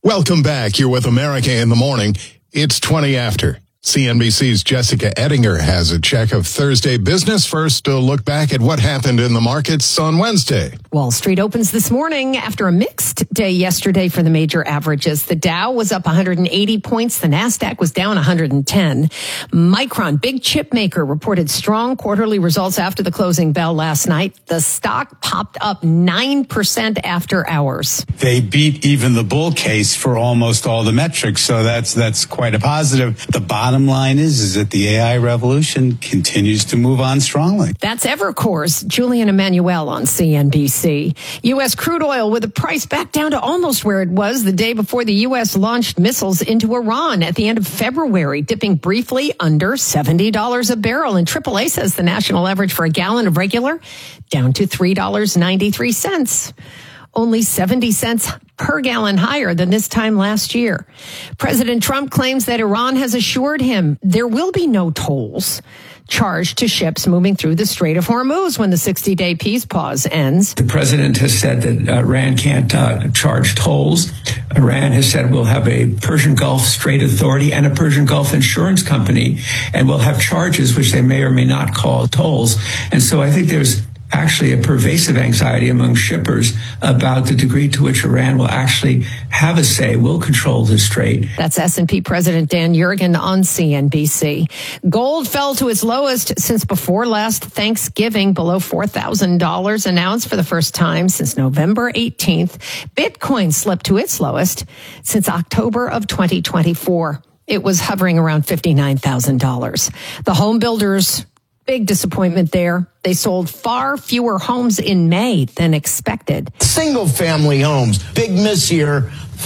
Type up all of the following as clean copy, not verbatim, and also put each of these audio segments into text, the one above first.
Welcome back. You're with America in the Morning. It's 20 after. CNBC's Jessica Ettinger has a check of Thursday business. First, a look back at what happened in the markets on Wednesday. Wall Street opens this morning after a mixed day yesterday for the major averages. The Dow was up 180 points. The Nasdaq was down 110. Micron, big chip maker, reported strong quarterly results after the closing bell last night. The stock popped up 9% after hours. They beat even the bull case for almost all the metrics, so that's quite a positive. The bottom line is that the AI revolution continues to move on strongly. That's Evercore's Julian Emanuel on CNBC. U.S. crude oil with the price back down to almost where it was the day before the U.S. launched missiles into Iran at the end of February, dipping briefly under $70 a barrel. And AAA says the national average for a gallon of regular down to $3.93. Only 70 cents per gallon higher than this time last year. President Trump claims that Iran has assured him there will be no tolls charged to ships moving through the Strait of Hormuz when the 60-day peace pause ends. The president has said that Iran can't charge tolls. Iran has said we'll have a Persian Gulf Strait Authority and a Persian Gulf Insurance Company, and we'll have charges which they may or may not call tolls. And so I think there's actually a pervasive anxiety among shippers about the degree to which Iran will actually have a say, will control the strait. That's S&P President Dan Yergin on CNBC. Gold fell to its lowest since before last Thanksgiving, below $4,000 an ounce for the first time since November 18th. Bitcoin slipped to its lowest since October of 2024. It was hovering around $59,000. The home builders, big disappointment there. They sold far fewer homes in May than expected. Single family homes, big miss here,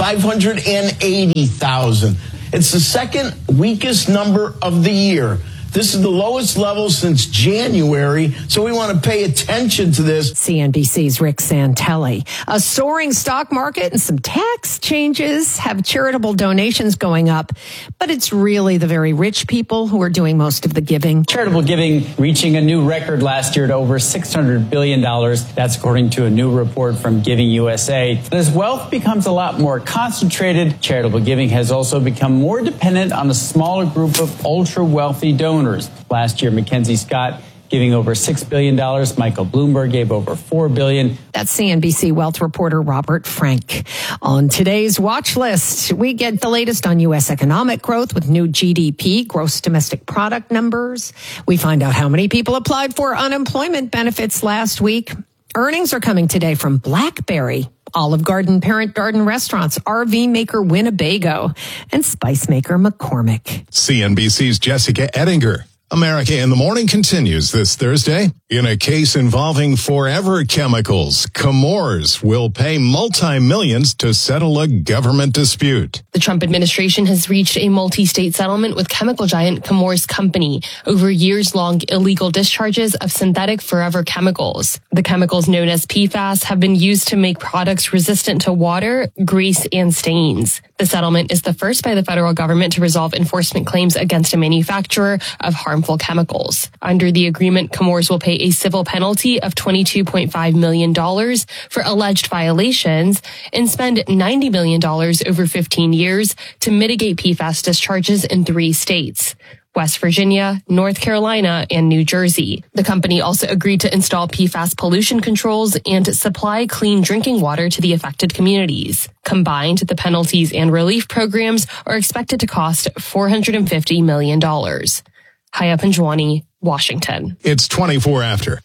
580,000. It's the second weakest number of the year. This is the lowest level since January, so we want to pay attention to this. CNBC's Rick Santelli. A soaring stock market and some tax changes have charitable donations going up, but it's really the very rich people who are doing most of the giving. Charitable giving reaching a new record last year to over $600 billion. That's according to a new report from Giving USA. As wealth becomes a lot more concentrated, charitable giving has also become more dependent on a smaller group of ultra-wealthy donors. Last year, Mackenzie Scott giving over $6 billion. Michael Bloomberg gave over $4 billion. That's CNBC wealth reporter Robert Frank. On today's watch list, we get the latest on U.S. economic growth with new GDP, gross domestic product numbers. We find out how many people applied for unemployment benefits last week. Earnings are coming today from BlackBerry, Olive Garden, Parent Garden Restaurants, RV maker Winnebago, and spice maker McCormick. CNBC's Jessica Ettinger. America in the Morning continues this Thursday. In a case involving Forever Chemicals, Chemours will pay multi-millions to settle a government dispute. The Trump administration has reached a multi-state settlement with chemical giant Chemours Company over years-long illegal discharges of synthetic forever chemicals. The chemicals known as PFAS have been used to make products resistant to water, grease, and stains. The settlement is the first by the federal government to resolve enforcement claims against a manufacturer of harmful chemicals. Under the agreement, Chemours will pay a civil penalty of $22.5 million for alleged violations and spend $90 million over 15 years to mitigate PFAS discharges in 3 states: West Virginia, North Carolina, and New Jersey. The company also agreed to install PFAS pollution controls and supply clean drinking water to the affected communities. Combined, the penalties and relief programs are expected to cost $450 million. Haya Panjwani, Washington. It's 24 after.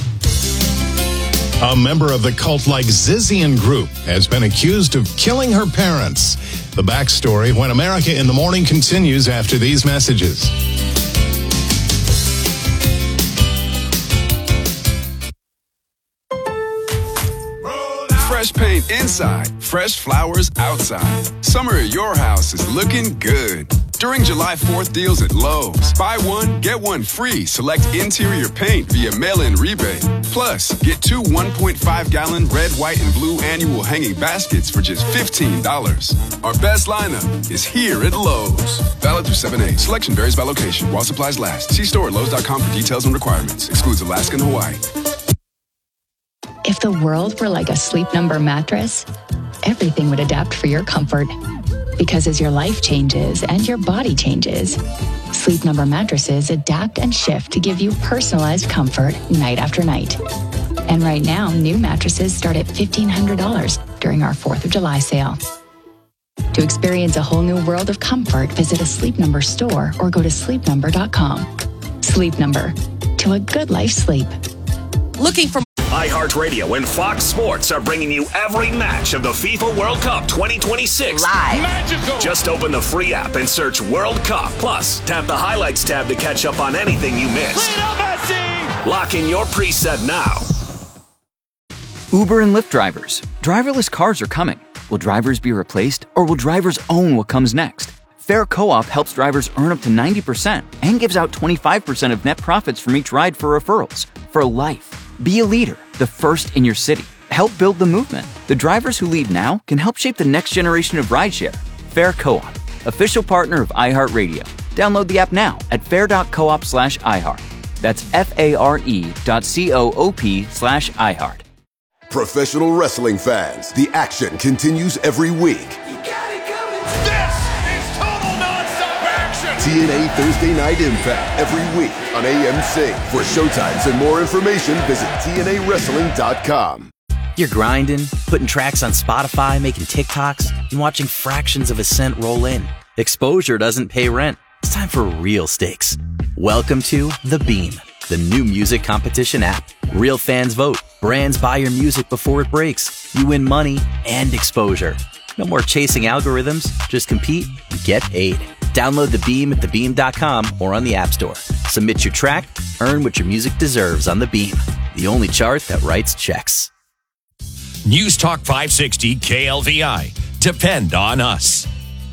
A member of the cult-like Zizian group has been accused of killing her parents. The backstory when America in the Morning continues after these messages. Fresh paint inside, fresh flowers outside. Summer at your house is looking good. During July 4th deals at Lowe's, buy one, get one free. Select interior paint via mail-in rebate. Plus, get 2 1.5-gallon red, white, and blue annual hanging baskets for just $15. Our best lineup is here at Lowe's. Valid through 7/8. Selection varies by location while supplies last. See store at Lowe's.com for details and requirements. Excludes Alaska and Hawaii. If the world were like a Sleep Number mattress, everything would adapt for your comfort. Because as your life changes and your body changes, Sleep Number mattresses adapt and shift to give you personalized comfort night after night. And right now, new mattresses start at $1,500 during our 4th of July sale. To experience a whole new world of comfort, visit a Sleep Number store or go to sleepnumber.com. Sleep Number. To a good life sleep. Looking for iHeartRadio and Fox Sports are bringing you every match of the FIFA World Cup 2026 live. Magical. Just open the free app and search World Cup. Plus, tap the highlights tab to catch up on anything you missed. Lock in your preset now. Uber and Lyft drivers. Driverless cars are coming. Will drivers be replaced, or will drivers own what comes next? Fair Co-op helps drivers earn up to 90% and gives out 25% of net profits from each ride for referrals. For life. Be a leader, the first in your city. Help build the movement. The drivers who lead now can help shape the next generation of rideshare. Fair Co-op, official partner of iHeartRadio. Download the app now at fair.coop/iHeart. That's FARE.coop/iHeart. Professional wrestling fans, the action continues every week. TNA Thursday Night Impact every week on AMC. For showtimes and more information, visit TNAWrestling.com. You're grinding, putting tracks on Spotify, making TikToks, and watching fractions of a cent roll in. Exposure doesn't pay rent. It's time for real stakes. Welcome to The Beam, the new music competition app. Real fans vote. Brands buy your music before it breaks. You win money and exposure. No more chasing algorithms. Just compete and get paid. Download The Beam at thebeam.com or on the App Store. Submit your track, earn what your music deserves on The Beam, the only chart that writes checks. News Talk 560 KLVI. Depend on us.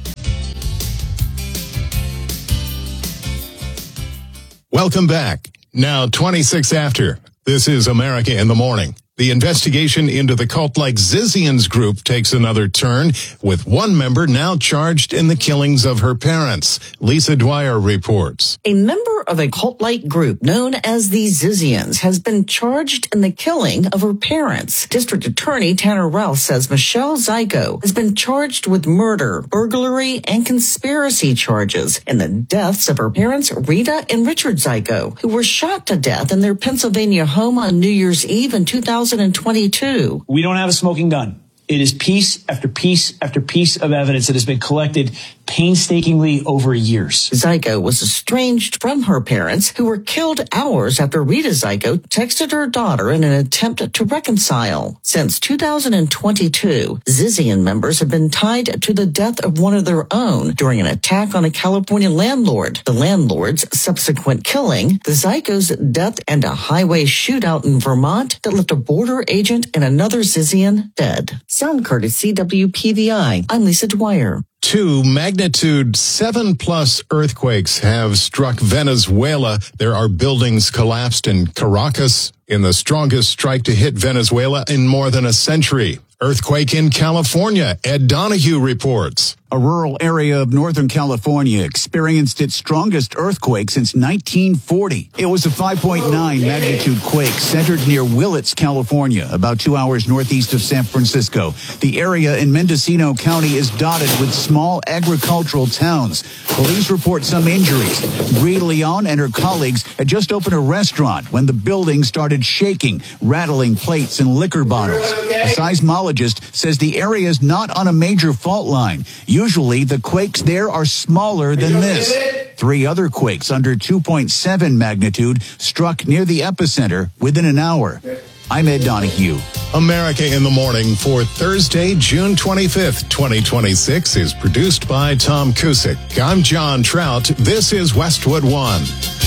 Welcome back. Now 26 after. This is America in the Morning. The investigation into the cult-like Zizians group takes another turn, with one member now charged in the killings of her parents. Lisa Dwyer reports. A member of a cult-like group known as the Zizians has been charged in the killing of her parents. District Attorney Tanner Ralph says Michelle Zyko has been charged with murder, burglary, and conspiracy charges in the deaths of her parents, Rita and Richard Zyko, who were shot to death in their Pennsylvania home on New Year's Eve in 2022. We don't have a smoking gun. It is piece after piece after piece of evidence that has been collected painstakingly over years. Zyko was estranged from her parents, who were killed hours after Rita Zyko texted her daughter in an attempt to reconcile. Since 2022, Zizian members have been tied to the death of one of their own during an attack on a California landlord, the landlord's subsequent killing, the Zyko's death, and a highway shootout in Vermont that left a border agent and another Zizian dead. Sound courtesy WPVI. I'm Lisa Dwyer. 2 magnitude 7+ earthquakes have struck Venezuela. There are buildings collapsed in Caracas in the strongest strike to hit Venezuela in more than a century. Earthquake in California. Ed Donahue reports. A rural area of Northern California experienced its strongest earthquake since 1940. It was a 5.9 magnitude quake centered near Willits, California, about 2 hours northeast of San Francisco. The area in Mendocino County is dotted with small agricultural towns. Police report some injuries. Bree Leon and her colleagues had just opened a restaurant when the building started shaking, rattling plates and liquor bottles. A seismologist says the area is not on a major fault line. Usually, the quakes there are smaller than this. 3 other quakes under 2.7 magnitude struck near the epicenter within an hour. I'm Ed Donahue. America in the Morning for Thursday, June 25th, 2026 is produced by Tom Cusick. I'm John Trout. This is Westwood One.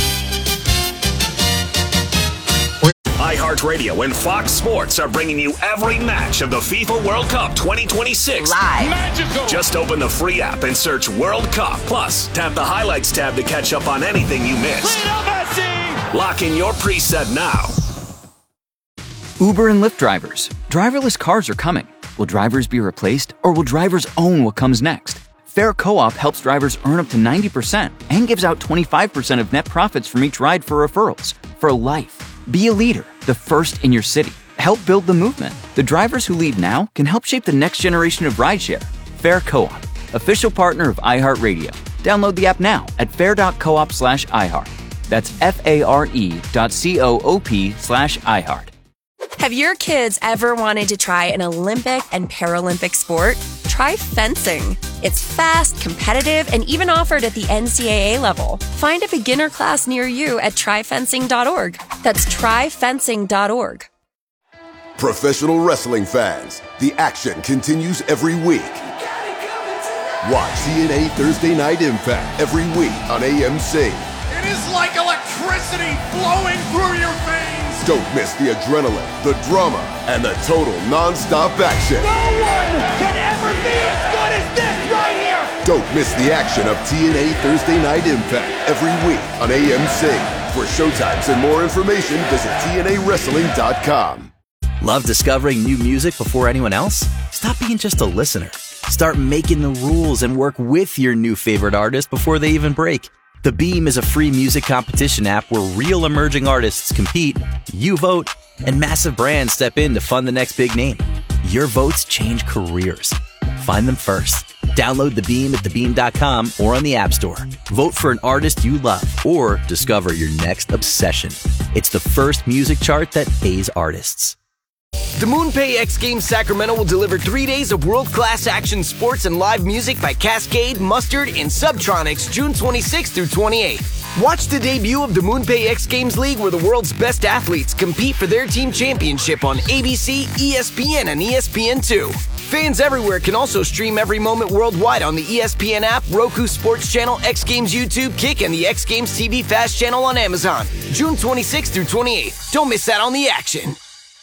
iHeartRadio and Fox Sports are bringing you every match of the FIFA World Cup 2026 live. Magical. Just open the free app and search World Cup. Plus, tap the highlights tab to catch up on anything you missed. Lock in your preset now. Uber and Lyft drivers. Driverless cars are coming. Will drivers be replaced, or will drivers own what comes next? Fair Co-op helps drivers earn up to 90% and gives out 25% of net profits from each ride for referrals. For life. Be a leader, the first in your city. help build the movement. The drivers who lead now can help shape the next generation of rideshare. Fair Co-op, official partner of iHeartRadio. Download the app now at fair.coop/iHeart. That's FARE.coop/iHeart. Have your kids ever wanted to try an Olympic and Paralympic sport? Try fencing. It's fast, competitive, and even offered at the NCAA level. Find a beginner class near you at tryfencing.org. That's tryfencing.org. Professional wrestling fans, the action continues every week. Watch TNA Thursday Night Impact every week on AMC. It is like electricity flowing through your veins. Don't miss the adrenaline, the drama, and the total non-stop action. No one can ever be as good as this right here. Don't miss the action of TNA Thursday Night Impact every week on AMC. For showtimes and more information, visit TNAWrestling.com. Love discovering new music before anyone else? Stop being just a listener. Start making the rules and work with your new favorite artist before they even break. The Beam is a free music competition app where real emerging artists compete, you vote, and massive brands step in to fund the next big name. Your votes change careers. Find them first. Download The Beam at thebeam.com or on the App Store. Vote for an artist you love or discover your next obsession. It's the first music chart that pays artists. The MoonPay X Games Sacramento will deliver 3 days of world-class action sports and live music by Cascade, Mustard, and Subtronics June 26th through 28th. Watch the debut of the MoonPay X Games League where the world's best athletes compete for their team championship on ABC, ESPN, and ESPN2. Fans everywhere can also stream every moment worldwide on the ESPN app, Roku Sports Channel, X Games YouTube, Kick, and the X Games TV Fast Channel on Amazon. June 26th through 28th. Don't miss out on the action.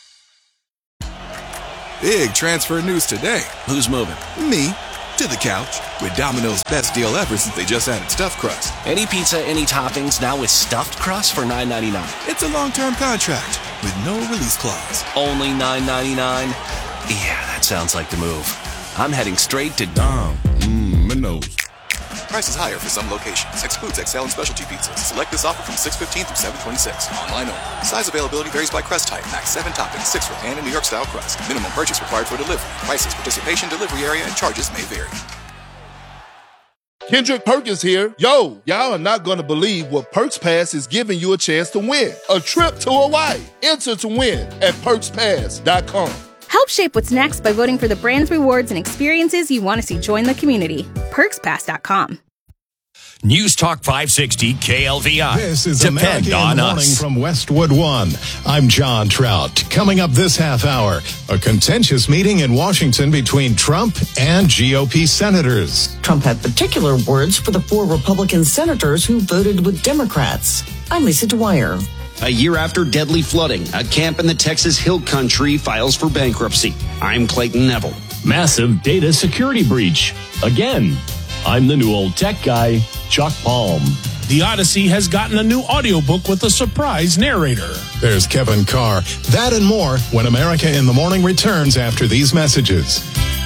Big transfer news today. Who's moving? Me. To the couch. With Domino's best deal ever since they just added stuffed crust. Any pizza, any toppings, now with stuffed crust for $9.99. It's a long-term contract with no release clause. Only $9.99? Yeah, that sounds like the move. I'm heading straight to Dom. Minos. Prices higher for some locations. Excludes XL and specialty pizzas. Select this offer from 6/15 through 7/26. Online only. Size availability varies by crust type. Max 7 toppings, 6 for pan and New York style crust. Minimum purchase required for delivery. Prices, participation, delivery area, and charges may vary. Kendrick Perkins here. Yo, y'all are not going to believe what Perks Pass is giving you a chance to win. A trip to Hawaii. Enter to win at PerksPass.com. Help shape what's next by voting for the brands, rewards, and experiences you want to see join the community. PerksPass.com. News Talk 560 KLVI. This is Depend America on in the us. Morning from Westwood One. I'm John Trout. Coming up this half hour, a contentious meeting in Washington between Trump and GOP senators. Trump had particular words for the 4 Republican senators who voted with Democrats. I'm Lisa Dwyer. A year after deadly flooding, a camp in the Texas Hill Country files for bankruptcy. I'm Clayton Neville. Massive data security breach. Again, I'm the new old tech guy, Chuck Palm. The Odyssey has gotten a new audiobook with a surprise narrator. There's Kevin Carr. That and more when America in the Morning returns after these messages.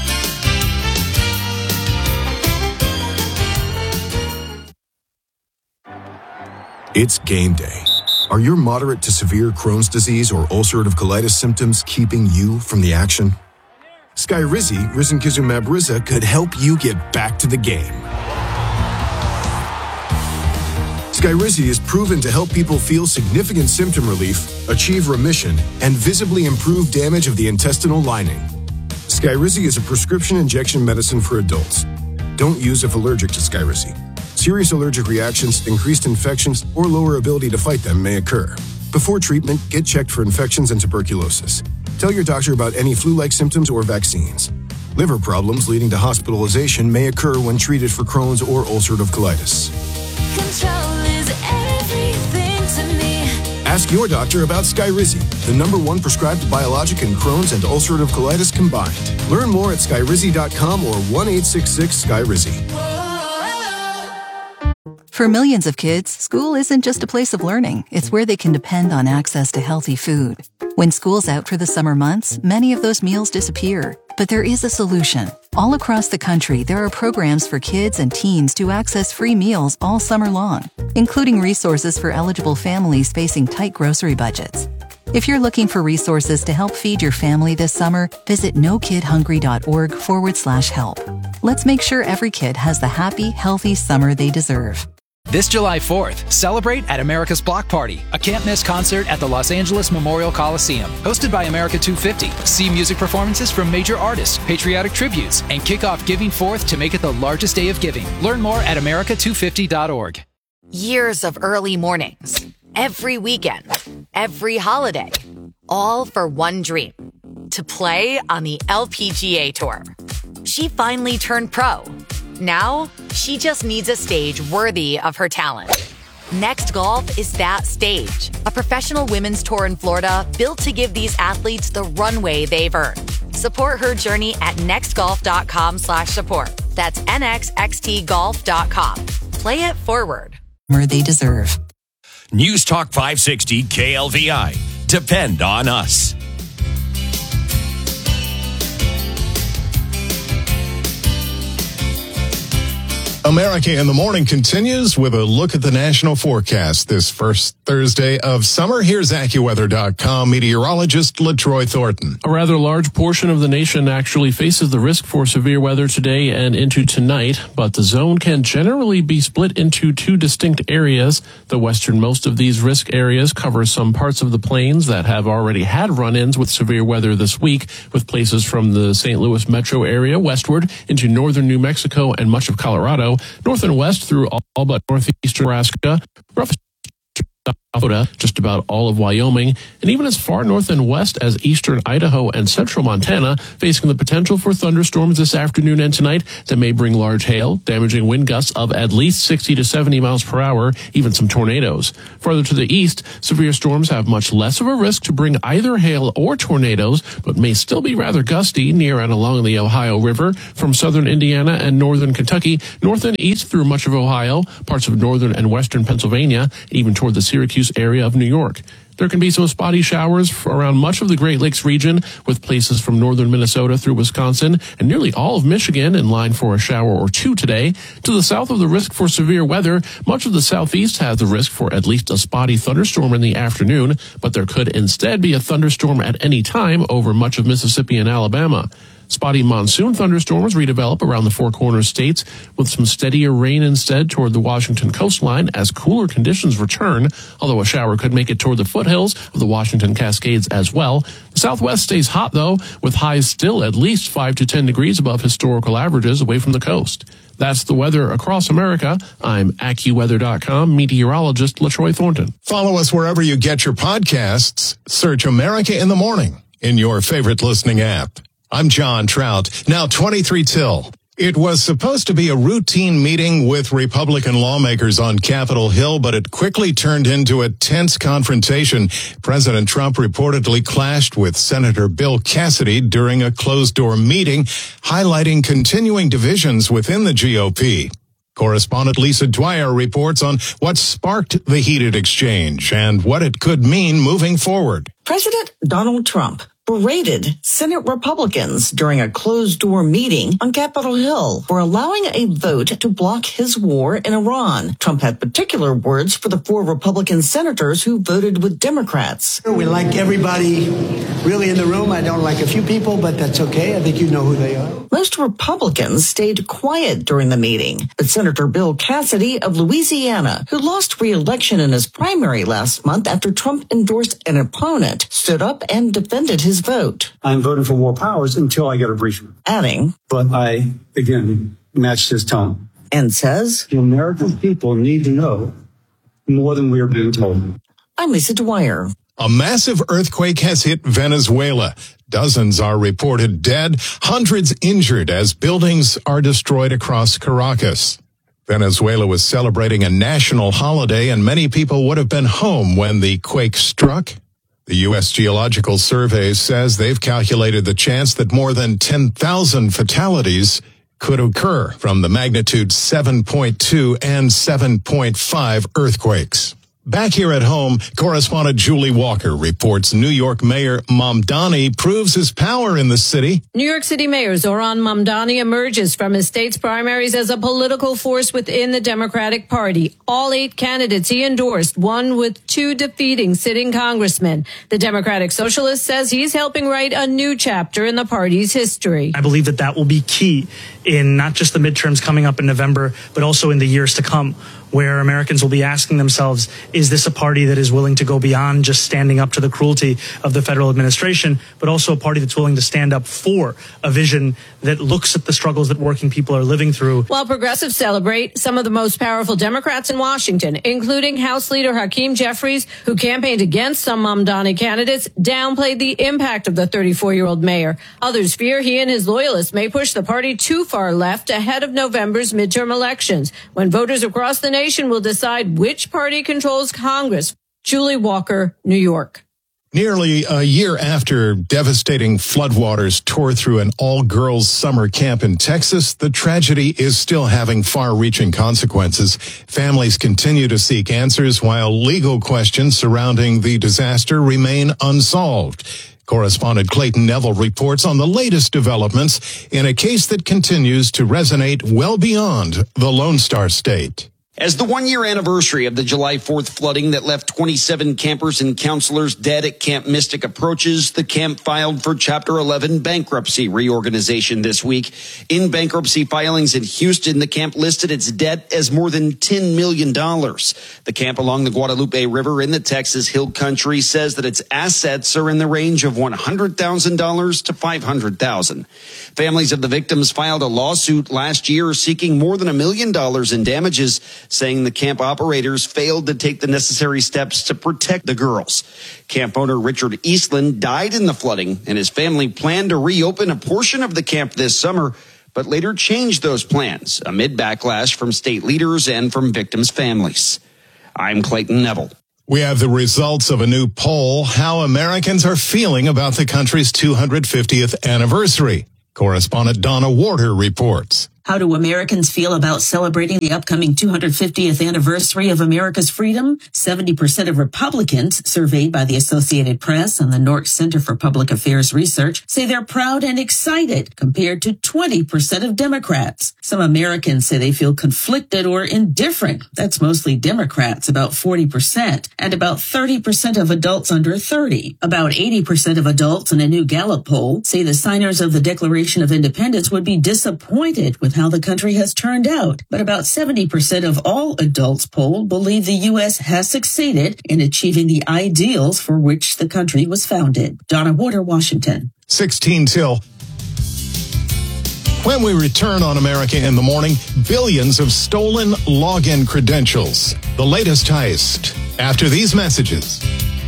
It's game day. Are your moderate to severe Crohn's disease or ulcerative colitis symptoms keeping you from the action? Skyrizi, risankizumab Riza, could help you get back to the game. Skyrizi is proven to help people feel significant symptom relief, achieve remission, and visibly improve damage of the intestinal lining. Skyrizi is a prescription injection medicine for adults. Don't use if allergic to Skyrizi. Serious allergic reactions, increased infections, or lower ability to fight them may occur. Before treatment, get checked for infections and tuberculosis. Tell your doctor about any flu-like symptoms or vaccines. Liver problems leading to hospitalization may occur when treated for Crohn's or ulcerative colitis. Control is everything to me. Ask your doctor about Skyrizi, the #1 prescribed biologic in Crohn's and ulcerative colitis combined. Learn more at skyrizi.com or 1-866-SKYRIZI. For millions of kids, school isn't just a place of learning. It's where they can depend on access to healthy food. When school's out for the summer months, many of those meals disappear. But there is a solution. All across the country, there are programs for kids and teens to access free meals all summer long, including resources for eligible families facing tight grocery budgets. If you're looking for resources to help feed your family this summer, visit nokidhungry.org/help. Let's make sure every kid has the happy, healthy summer they deserve. This July 4th, celebrate at America's Block Party, a can't-miss concert at the Los Angeles Memorial Coliseum. Hosted by America 250, see music performances from major artists, patriotic tributes, and kick off Giving 4th to make it the largest day of giving. Learn more at america250.org. Years of early mornings, every weekend, every holiday, all for one dream, to play on the LPGA Tour. She finally turned pro. Now, she just needs a stage worthy of her talent. Next Golf is that stage, a professional women's tour in Florida built to give these athletes the runway they've earned. Support her journey at nextgolf.com/support. That's nxxtgolf.com. Play it forward. They deserve. News Talk 560 KLVI. Depend on us. America in the Morning continues with a look at the national forecast this first Thursday of summer. Here's AccuWeather.com meteorologist LaTroy Thornton. A rather large portion of the nation actually faces the risk for severe weather today and into tonight, but the zone can generally be split into two distinct areas. The westernmost of these risk areas covers some parts of the plains that have already had run-ins with severe weather this week, with places from the St. Louis metro area westward into northern New Mexico and much of Colorado, north and west through all but northeastern Nebraska, rough Dakota, just about all of Wyoming, and even as far north and west as eastern Idaho and central Montana, facing the potential for thunderstorms this afternoon and tonight that may bring large hail, damaging wind gusts of at least 60 to 70 miles per hour, even some tornadoes. Farther to the east, severe storms have much less of a risk to bring either hail or tornadoes, but may still be rather gusty near and along the Ohio River, from southern Indiana and northern Kentucky, north and east through much of Ohio, parts of northern and western Pennsylvania, even toward the Syracuse area of New York. There can be some spotty showers around much of the Great Lakes region, with places from northern Minnesota through Wisconsin and nearly all of Michigan in line for a shower or two today. To the south of the risk for severe weather, much of the southeast has the risk for at least a spotty thunderstorm in the afternoon, but there could instead be a thunderstorm at any time over much of Mississippi and Alabama. Spotty monsoon thunderstorms redevelop around the Four Corners states, with some steadier rain instead toward the Washington coastline as cooler conditions return, although a shower could make it toward the foothills of the Washington Cascades as well. The southwest stays hot, though, with highs still at least 5 to 10 degrees above historical averages away from the coast. That's the weather across America. I'm AccuWeather.com meteorologist LaTroy Thornton. Follow us wherever you get your podcasts. Search America in the Morning in your favorite listening app. I'm John Trout. Now 23 till. It was supposed to be a routine meeting with Republican lawmakers on Capitol Hill, but it quickly turned into a tense confrontation. President Trump reportedly clashed with Senator Bill Cassidy during a closed-door meeting, highlighting continuing divisions within the GOP. Correspondent Lisa Dwyer reports on what sparked the heated exchange and what it could mean moving forward. President Donald Trump berated Senate Republicans during a closed-door meeting on Capitol Hill for allowing a vote to block his war in Iran. Trump had particular words for the 4 Republican senators who voted with Democrats. We like everybody really in the room. I don't like a few people, but that's okay. I think you know who they are. Most Republicans stayed quiet during the meeting, but Senator Bill Cassidy of Louisiana, who lost re-election in his primary last month after Trump endorsed an opponent, stood up and defended his vote. I'm voting for more powers until I get a briefing. Adding, but I, again, matched his tone. And says, the American people need to know more than we are being told. I'm Lisa Dwyer. A massive earthquake has hit Venezuela. Dozens are reported dead, hundreds injured as buildings are destroyed across Caracas. Venezuela was celebrating a national holiday, and many people would have been home when the quake struck. The U.S. Geological Survey says they've calculated the chance that more than 10,000 fatalities could occur from the magnitude 7.2 and 7.5 earthquakes. Back here at home, correspondent Julie Walker reports New York Mayor Mamdani proves his power in the city. New York City Mayor Zohran Mamdani emerges from his state's primaries as a political force within the Democratic Party. All 8 candidates he endorsed won with to defeating sitting congressmen. The Democratic Socialist says he's helping write a new chapter in the party's history. I believe that will be key in not just the midterms coming up in November, but also in the years to come, where Americans will be asking themselves, is this a party that is willing to go beyond just standing up to the cruelty of the federal administration, but also a party that's willing to stand up for a vision that looks at the struggles that working people are living through. While progressives celebrate, some of the most powerful Democrats in Washington, including House Leader Hakeem Jeffries, who campaigned against some Mamdani candidates, downplayed the impact of the 34-year-old mayor. Others fear he and his loyalists may push the party too far left ahead of November's midterm elections, when voters across the nation will decide which party controls Congress. Julie Walker, New York. Nearly a year after devastating floodwaters tore through an all-girls summer camp in Texas, the tragedy is still having far-reaching consequences. Families continue to seek answers while legal questions surrounding the disaster remain unsolved. Correspondent Clayton Neville reports on the latest developments in a case that continues to resonate well beyond the Lone Star State. As the one-year anniversary of the July 4th flooding that left 27 campers and counselors dead at Camp Mystic approaches, the camp filed for Chapter 11 bankruptcy reorganization this week. In bankruptcy filings in Houston, the camp listed its debt as more than $10 million. The camp along the Guadalupe River in the Texas Hill Country says that its assets are in the range of $100,000 to $500,000. Families of the victims filed a lawsuit last year seeking more than $1 million in damages, saying the camp operators failed to take the necessary steps to protect the girls. Camp owner Richard Eastland died in the flooding, and his family planned to reopen a portion of the camp this summer, but later changed those plans amid backlash from state leaders and from victims' families. I'm Clayton Neville. We have the results of a new poll, how Americans are feeling about the country's 250th anniversary. Correspondent Donna Warder reports. How do Americans feel about celebrating the upcoming 250th anniversary of America's freedom? 70% of Republicans, surveyed by the Associated Press and the Nork Center for Public Affairs Research, say they're proud and excited, compared to 20% of Democrats. Some Americans say they feel conflicted or indifferent. That's mostly Democrats, about 40%, and about 30% of adults under 30. About 80% of adults in a new Gallup poll say the signers of the Declaration of Independence would be disappointed with how the country has turned out. But about 70% of all adults polled believe the U.S. has succeeded in achieving the ideals for which the country was founded. Donna Warder, Washington. 16 till. When we return on America in the Morning, billions of stolen login credentials. The latest heist. After these messages.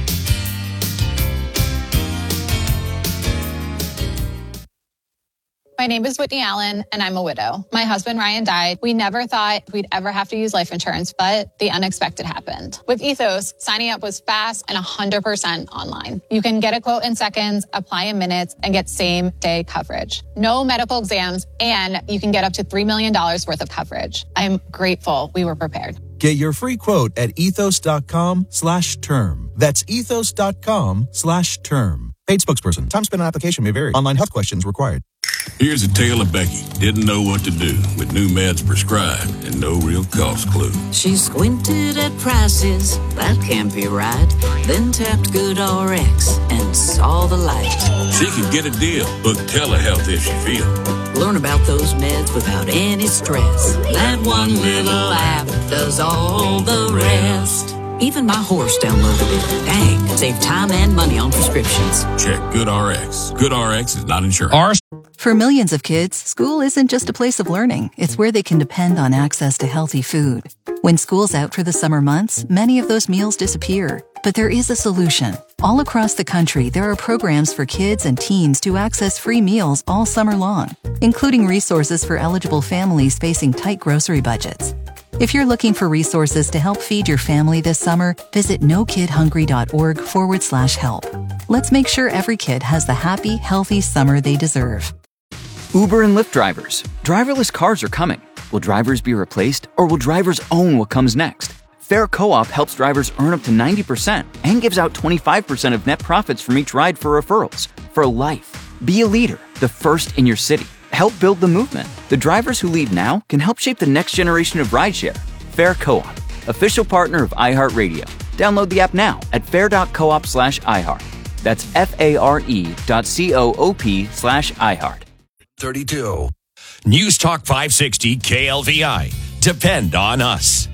My name is Whitney Allen, and I'm a widow. My husband, Ryan, died. We never thought we'd ever have to use life insurance, but the unexpected happened. With Ethos, signing up was fast and 100% online. You can get a quote in seconds, apply in minutes, and get same-day coverage. No medical exams, and you can get up to $3 million worth of coverage. I'm grateful we were prepared. Get your free quote at ethos.com/term. That's ethos.com/term. Paid spokesperson. Time spent on application may vary. Online health questions required. Here's a tale of Becky. Didn't know what to do with new meds prescribed and no real cost clue. She squinted at prices, that can't be right. Then tapped GoodRx and saw the light. She could get a deal. Book telehealth if she feels. Learn about those meds without any stress. That one little app does all the rest. Even my horse downloaded it. Dang, save time and money on prescriptions. Check GoodRx. GoodRx is not insurance. For millions of kids, school isn't just a place of learning. It's where they can depend on access to healthy food. When school's out for the summer months, many of those meals disappear. But there is a solution. All across the country, there are programs for kids and teens to access free meals all summer long, including resources for eligible families facing tight grocery budgets. If you're looking for resources to help feed your family this summer, visit nokidhungry.org/help. Let's make sure every kid has the happy, healthy summer they deserve. Uber and Lyft drivers. Driverless cars are coming. Will drivers be replaced, or will drivers own what comes next? Fair Co-op helps drivers earn up to 90% and gives out 25% of net profits from each ride for referrals. For life. Be a leader, the first in your city. Help build the movement. The drivers who lead now can help shape the next generation of rideshare. Fair Co-op, official partner of iHeartRadio. Download the app now at fair.coop/iHeart. That's FARE.coop/iHeart. 32. News Talk 560 KLVI. Depend on us.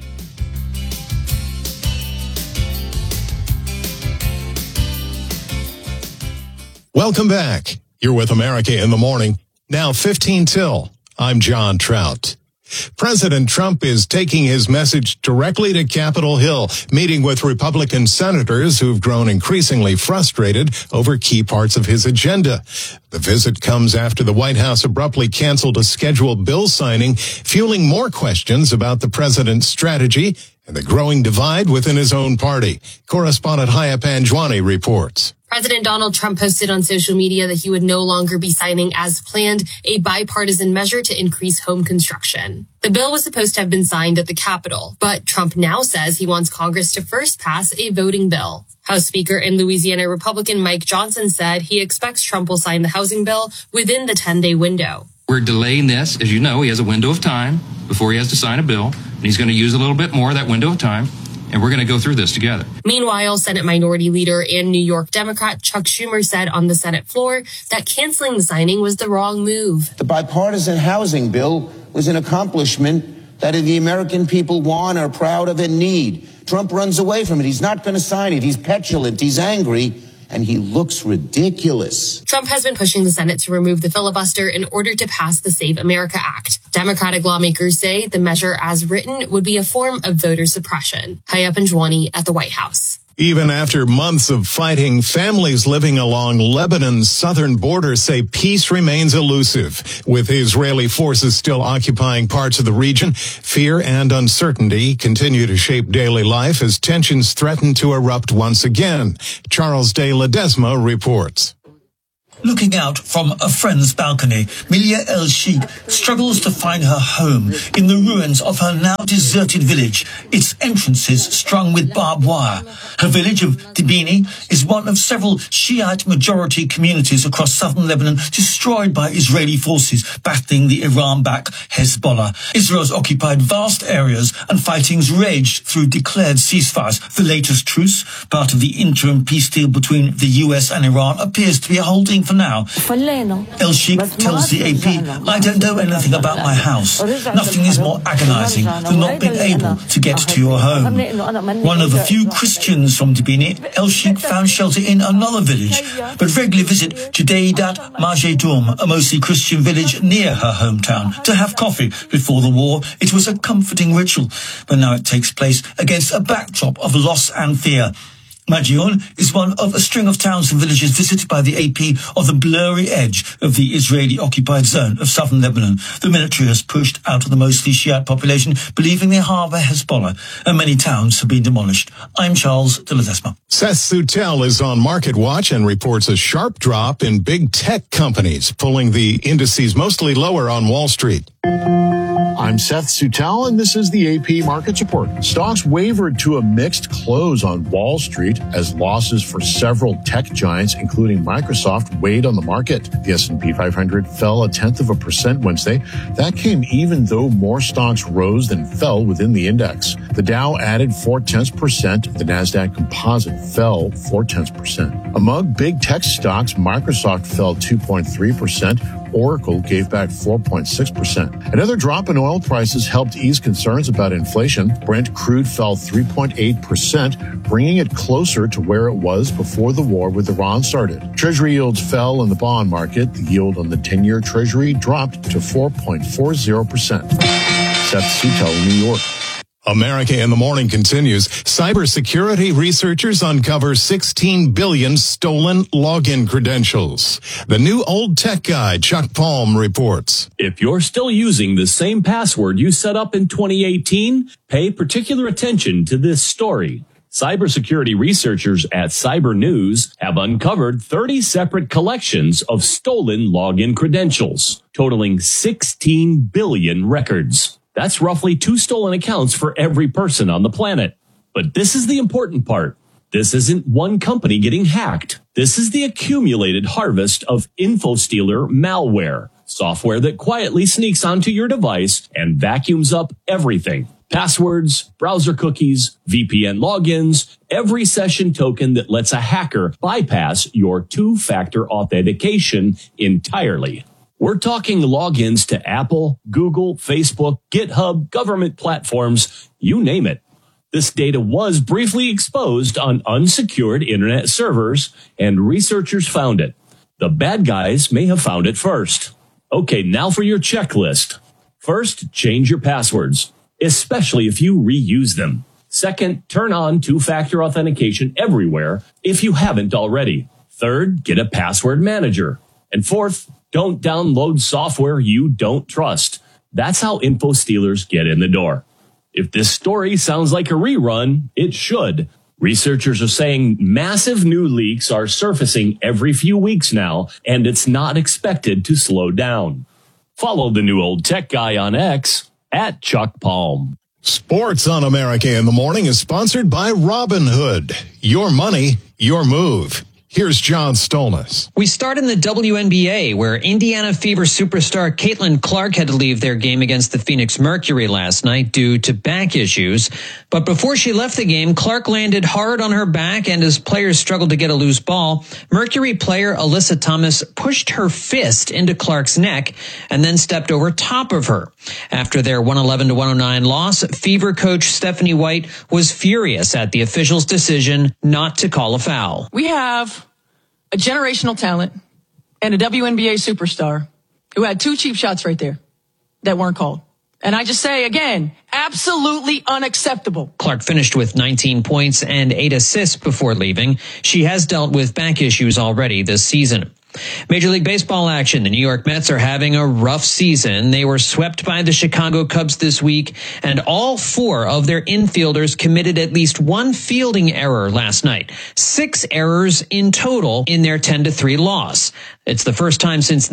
Welcome back. You're with America in the Morning. Now 15 till. I'm John Trout. President Trump is taking his message directly to Capitol Hill, meeting with Republican senators who've grown increasingly frustrated over key parts of his agenda. The visit comes after the White House abruptly canceled a scheduled bill signing, fueling more questions about the president's strategy and the growing divide within his own party. Correspondent Haya Panjwani reports. President Donald Trump posted on social media that he would no longer be signing as planned a bipartisan measure to increase home construction. The bill was supposed to have been signed at the Capitol, but Trump now says he wants Congress to first pass a voting bill. House Speaker and Louisiana Republican Mike Johnson said he expects Trump will sign the housing bill within the 10-day window. We're delaying this. As you know, he has a window of time before he has to sign a bill, and he's going to use a little bit more of that window of time. And we're going to go through this together. Meanwhile, Senate Minority Leader and New York Democrat Chuck Schumer said on the Senate floor that canceling the signing was the wrong move. The bipartisan housing bill was an accomplishment that the American people want, are proud of, and need. Trump runs away from it. He's not going to sign it. He's petulant. He's angry. And he looks ridiculous. Trump has been pushing the Senate to remove the filibuster in order to pass the Save America Act. Democratic lawmakers say the measure as written would be a form of voter suppression. Haya Panjwani at the White House. Even after months of fighting, families living along Lebanon's southern border say peace remains elusive. With Israeli forces still occupying parts of the region, fear and uncertainty continue to shape daily life as tensions threaten to erupt once again. Charles de Ledesma reports. Looking out from a friend's balcony, Milia El-Sheikh struggles to find her home in the ruins of her now deserted village, its entrances strung with barbed wire. Her village of Tibini is one of several Shiite-majority communities across southern Lebanon destroyed by Israeli forces battling the Iran-backed Hezbollah. Israel's occupied vast areas and fightings raged through declared ceasefires. The latest truce, part of the interim peace deal between the US and Iran, appears to be holding for now. El-Sheikh tells the AP, I don't know anything about my house. Nothing is more agonizing than not being able to get to your home. One of the few Christians from Tibini, El-Sheikh found shelter in another village, but regularly visit Judaidat Majedum, a mostly Christian village near her hometown, to have coffee before the war. It was a comforting ritual, but now it takes place against a backdrop of loss and fear. Majion is one of a string of towns and villages visited by the AP on the blurry edge of the Israeli-occupied zone of southern Lebanon. The military has pushed out of the mostly Shiite population, believing they harbour Hezbollah, and many towns have been demolished. I'm Charles de Ledesma. Seth Sutel is on Market Watch and reports a sharp drop in big tech companies, pulling the indices mostly lower on Wall Street. I'm Seth Sutel, and this is the AP Markets Report. Stocks wavered to a mixed close on Wall Street as losses for several tech giants, including Microsoft, weighed on the market. The S&P 500 fell 0.1% Wednesday. That came even though more stocks rose than fell within the index. The Dow added 0.4%. The Nasdaq Composite fell 0.4%. Among big tech stocks, Microsoft fell 2.3%. Oracle gave back 4.6%. Another drop in oil prices helped ease concerns about inflation. Brent crude fell 3.8%, bringing it closer to where it was before the war with Iran started. Treasury yields fell in the bond market. The yield on the 10-year Treasury dropped to 4.40%. Seth Sutel, New York. America in the Morning continues. Cybersecurity researchers uncover 16 billion stolen login credentials. The new old tech guy, Chuck Palm, reports. If you're still using the same password you set up in 2018, pay particular attention to this story. Cybersecurity researchers at Cyber News have uncovered 30 separate collections of stolen login credentials, totaling 16 billion records. That's roughly 2 stolen accounts for every person on the planet. But this is the important part. This isn't one company getting hacked. This is the accumulated harvest of InfoStealer malware, software that quietly sneaks onto your device and vacuums up everything. Passwords, browser cookies, VPN logins, every session token that lets a hacker bypass your two-factor authentication entirely. We're talking logins to Apple, Google, Facebook, GitHub, government platforms, you name it. This data was briefly exposed on unsecured internet servers, and researchers found it. The bad guys may have found it first. Okay, now for your checklist. First, change your passwords, especially if you reuse them. Second, turn on two-factor authentication everywhere if you haven't already. Third, get a password manager. And fourth, don't download software you don't trust. That's how info stealers get in the door. If this story sounds like a rerun, it should. Researchers are saying massive new leaks are surfacing every few weeks now, and it's not expected to slow down. Follow the new old tech guy on X at Chuck Palm. Sports on America in the Morning is sponsored by Robinhood. Your money, your move. Here's John Stolnis. We start in the WNBA, where Indiana Fever superstar Caitlin Clark had to leave their game against the Phoenix Mercury last night due to back issues. But before she left the game, Clark landed hard on her back, and as players struggled to get a loose ball, Mercury player Alyssa Thomas pushed her fist into Clark's neck and then stepped over top of her. After their 111-109 loss, Fever coach Stephanie White was furious at the officials' decision not to call a foul. We have a generational talent and a WNBA superstar who had two cheap shots right there that weren't called. And I just say again, absolutely unacceptable. Clark finished with 19 points and 8 assists before leaving. She has dealt with back issues already this season. Major League Baseball action. The New York Mets are having a rough season. They were swept by the Chicago Cubs this week, and all 4 of their infielders committed at least one fielding error last night. 6 errors in total in their 10-3 loss. It's the first time since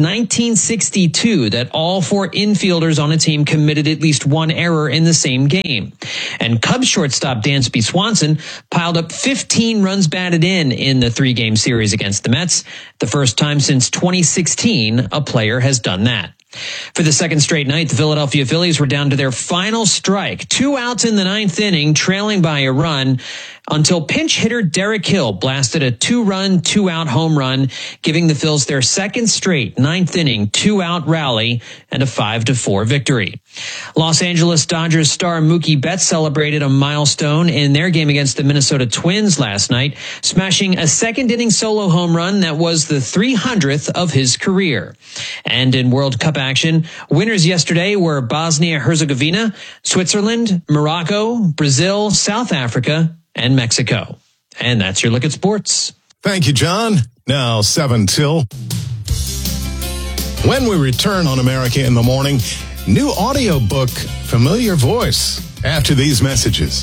1962 that all 4 infielders on a team committed at least one error in the same game. And Cubs shortstop Dansby Swanson piled up 15 runs batted in the 3-game series against the Mets. The first time since 2016 a player has done that. For the second straight night, the Philadelphia Phillies were down to their final strike. 2 outs in the 9th inning, trailing by a run, until pinch hitter Derek Hill blasted a 2-run, 2-out home run, giving the Phils their second straight 9th inning 2-out rally and a 5-4 victory. Los Angeles Dodgers star Mookie Betts celebrated a milestone in their game against the Minnesota Twins last night, smashing a second-inning solo home run that was the 300th of his career. And in World Cup action, winners yesterday were Bosnia-Herzegovina, Switzerland, Morocco, Brazil, South Africa, and Mexico. And that's your look at sports. Thank you, John. Now 7 till. When we return on America in the Morning, new audiobook, Familiar Voice, after these messages.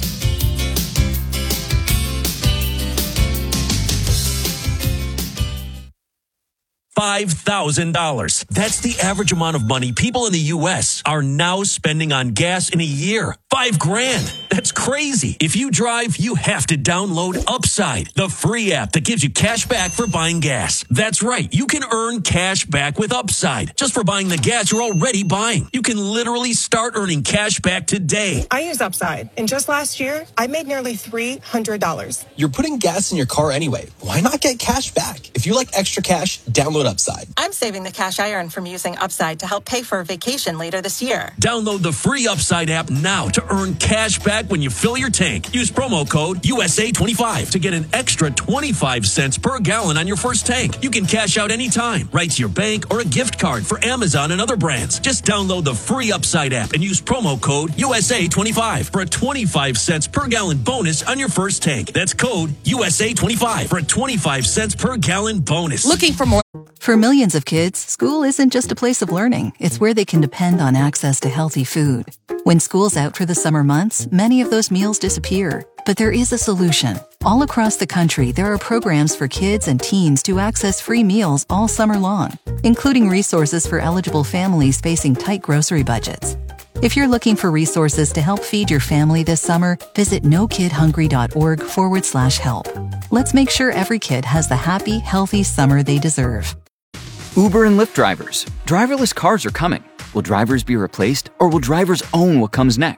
$5,000. That's the average amount of money people in the U.S. are now spending on gas in a year. $5,000. That's crazy. If you drive, you have to download Upside, the free app that gives you cash back for buying gas. That's right. You can earn cash back with Upside just for buying the gas you're already buying. You can literally start earning cash back today. I use Upside, and just last year, I made nearly $300. You're putting gas in your car anyway. Why not get cash back? If you like extra cash, download Upside. I'm saving the cash I earn from using Upside to help pay for a vacation later this year. Download the free Upside app now to earn cash back when you fill your tank. Use promo code USA25 to get an extra 25 cents per gallon on your first tank. You can cash out anytime, right to your bank or a gift card for Amazon and other brands. Just download the free Upside app and use promo code USA25 for a 25 cents per gallon bonus on your first tank. That's code USA25 for a 25 cents per gallon bonus. Looking for more? For millions of kids, school isn't just a place of learning. It's where they can depend on access to healthy food. When school's out for the summer months, many of those meals disappear. But there is a solution. All across the country, there are programs for kids and teens to access free meals all summer long, including resources for eligible families facing tight grocery budgets. If you're looking for resources to help feed your family this summer, visit nokidhungry.org/help. Let's make sure every kid has the happy, healthy summer they deserve. Uber and Lyft drivers. Driverless cars are coming. Will drivers be replaced, or will drivers own what comes next?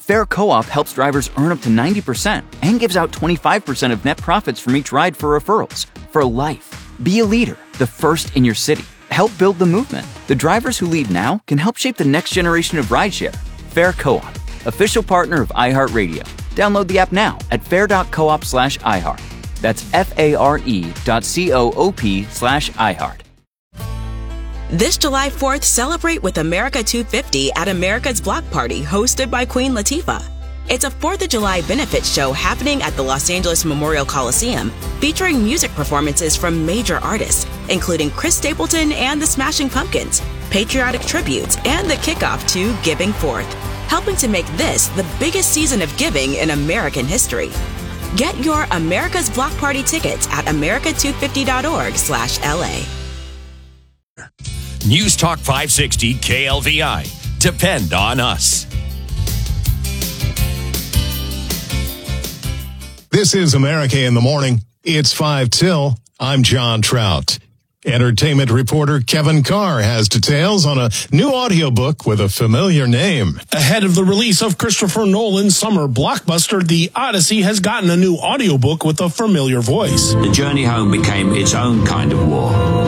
Fair Co-op helps drivers earn up to 90% and gives out 25% of net profits from each ride for referrals. For life. Be a leader, the first in your city. Help build the movement. The drivers who lead now can help shape the next generation of rideshare. Fair Co-op, official partner of iHeartRadio. Download the app now at fair.coop/iHeart. That's FARE.coop/iHeart. This July 4th, celebrate with America 250 at America's Block Party, hosted by Queen Latifah. It's a 4th of July benefit show happening at the Los Angeles Memorial Coliseum, featuring music performances from major artists, including Chris Stapleton and the Smashing Pumpkins, patriotic tributes, and the kickoff to Giving Forth, helping to make this the biggest season of giving in American history. Get your America's Block Party tickets at america250.org/LA. News Talk 560 KLVI. Depend on us. This is America in the Morning. It's 5 till. I'm John Trout. Entertainment reporter Kevin Carr has details on a new audiobook with a familiar name. Ahead of the release of Christopher Nolan's summer blockbuster, The Odyssey has gotten a new audiobook with a familiar voice. The journey home became its own kind of war.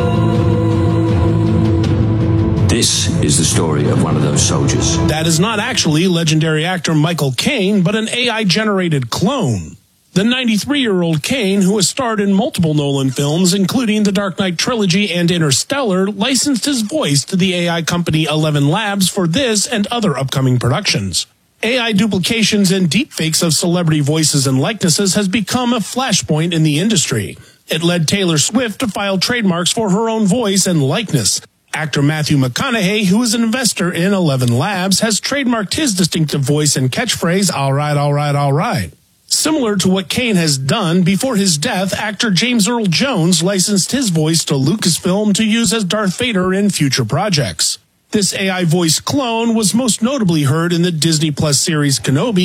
This is the story of one of those soldiers. That is not actually legendary actor Michael Caine, but an AI-generated clone. The 93-year-old Caine, who has starred in multiple Nolan films, including the Dark Knight trilogy and Interstellar, licensed his voice to the AI company 11 Labs for this and other upcoming productions. AI duplications and deepfakes of celebrity voices and likenesses has become a flashpoint in the industry. It led Taylor Swift to file trademarks for her own voice and likeness. Actor Matthew McConaughey, who is an investor in 11 Labs, has trademarked his distinctive voice and catchphrase, "All right, all right, all right." Similar to what Caine has done, before his death, actor James Earl Jones licensed his voice to Lucasfilm to use as Darth Vader in future projects. This AI voice clone was most notably heard in the Disney Plus series Kenobi,